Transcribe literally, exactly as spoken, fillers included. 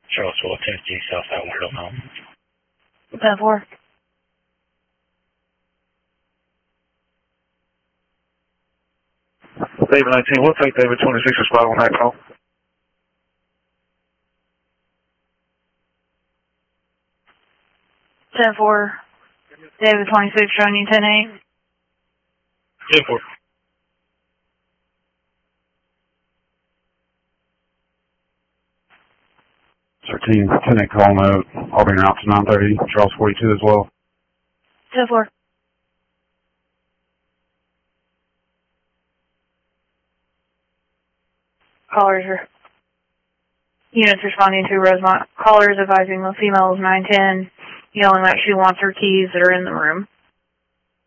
Charlottesville, Tennessee, Southside Winter Home. ten four. David nineteen, we'll take David twenty-six respond on that call. ten four. David twenty-six, showing you ten eight. ten four. thirteen, ten eight call note. I'll be out to nine thirty, Charles forty-two as well. ten four. Callers are units responding to Rosemont. Callers advising the female is nine ten, yelling that she wants her keys that are in the room.